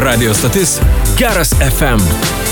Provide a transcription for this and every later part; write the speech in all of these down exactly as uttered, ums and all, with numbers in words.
Radio stotis Geras F M.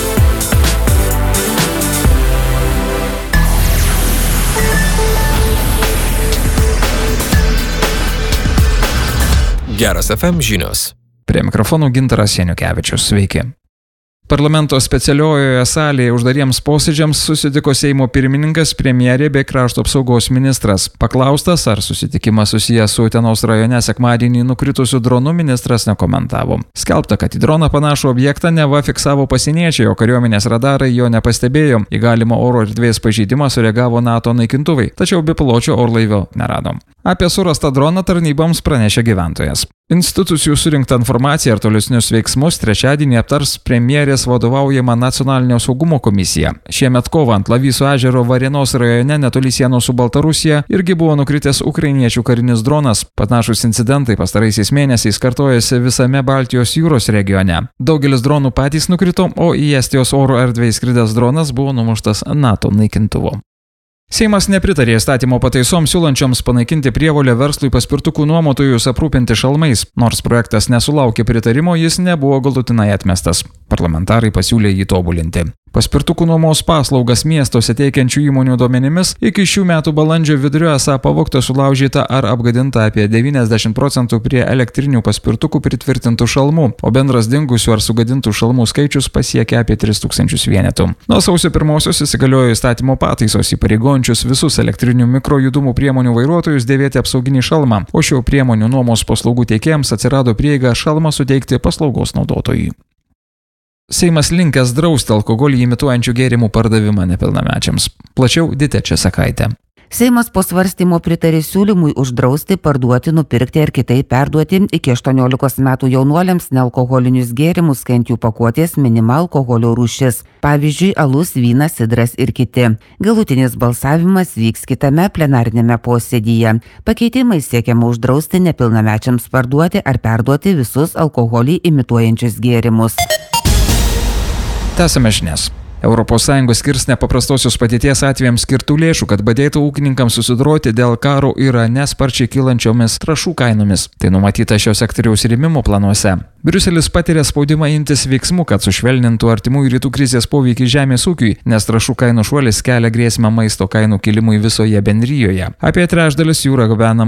Geras F M žinios. Prie mikrofonų Gintaras Janiukevičius. Sveiki. Parlamento specialiojoje salėje uždariems posėdžiams susitiko Seimo pirmininkas, premjerė bei krašto apsaugos ministras. Paklaustas, ar susitikimas susijęs su Utenos rajone sekmadienį nukritusiu dronu, ministras nekomentavo. Skelbta, kad į droną panašų objektą neva fiksavo pasieniečiai, o kariuomenės radarai jo nepastebėjo. Į galimą oro erdvės pažeidimą sureagavo NATO naikintuvai, tačiau bepiločio orlaivio nerado. Apie surastą droną tarnyboms pranešė gyventojas. Institucijų surinktą informaciją ir tolesnius veiksmus trečiadienį aptars premjerės vadovaujama nacionalinio saugumo komisija. Šiemet kovą ant Lavyso ežero Varėnos rajone netoli sienos su Baltarusija irgi buvo nukritęs ukrainiečių karinis dronas. Panašūs incidentai pastaraisiais mėnesiais kartojasi visame Baltijos jūros regione. Daugelis dronų patys nukrito, o į Estijos oro erdvę įskridęs dronas buvo numuštas NATO naikintuvo. Seimas nepritarė įstatymo pataisoms siūlančioms panaikinti prievolę verslui paspirtukų nuomotojus aprūpinti šalmais. Nors projektas nesulaukė pritarimo, jis nebuvo galutinai atmestas. Parlamentarai pasiūlė jį tobulinti. Paspirtukų nuomos paslaugas miestuose teikiančių įmonių duomenimis iki šių metų balandžio vidurio esą pavogta, sulaužyta ar apgadinta apie devyniasdešimt procentų prie elektrinių paspirtukų pritvirtintų šalmų, o bendras dingusių ar sugadintų šalmų skaičius pasiekia apie tris tūkstančius vienetų. Nuo sausio pirmosios įsigaliojo įstatymo pataisos įpareigojančius visus elektrinių mikrojudumų priemonių vairuotojus dėvėti apsauginį šalmą, o šių priemonių nuomos paslaugų teikėjams atsirado prieiga šalmą suteikti paslaugos naudotojui. Seimas linkęs drausti alkoholį imituojančių gėrimų pardavimą nepilnamečiams. Plačiau Ditė Česakaitė. Seimas po svarstymo pritarė siūlymui uždrausti, parduoti, nupirkti ar kitaip perduoti iki aštuoniolikos metų jaunuoliams nealkoholinius gėrimus, skant jų pakuotės minima alkoholio rūšis. Pavyzdžiui, alus, vynas, sidras ir kiti. Galutinis balsavimas vyks kitame plenariniame posėdyje. Pakeitimais siekiama uždrausti nepilnamečiams parduoti ar perduoti visus alkoholį imituojančius gėrimus. Tęsame žinias. Europos Sąjunga skirs nepaprastosios padėties atvejams skirtų lėšų, kad padėtų ūkininkams susidoroti dėl karo Irane sparčiai kylančiomis trąšų kainomis. Tai numatyta šio sektoriaus rėmimo planuose. Briuselis patiria spaudimą imtis veiksmų, kad sušvelnintų artimųjų rytų krizės poveikį žemės ūkiui, nes trąšų kainų šuolis kelia grėsmę maisto kainų kilimui visoje bendrijoje. Apie trečdalis jų yra gabenama